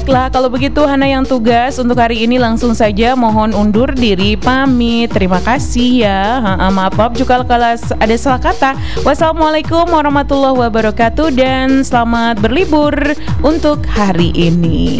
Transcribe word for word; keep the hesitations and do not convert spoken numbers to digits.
Baiklah, kalau begitu Hana yang tugas untuk hari ini langsung saja mohon undur diri pamit. Terima kasih ya. Ha-ha, maaf maaf juga kalau ada salah kata. Wassalamualaikum warahmatullahi wabarakatuh dan selamat berlibur untuk hari ini.